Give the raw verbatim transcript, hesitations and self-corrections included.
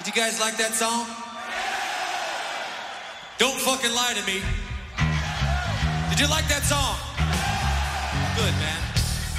Did you guys like that song? Don't fucking lie to me. Did you like that song? Good, man.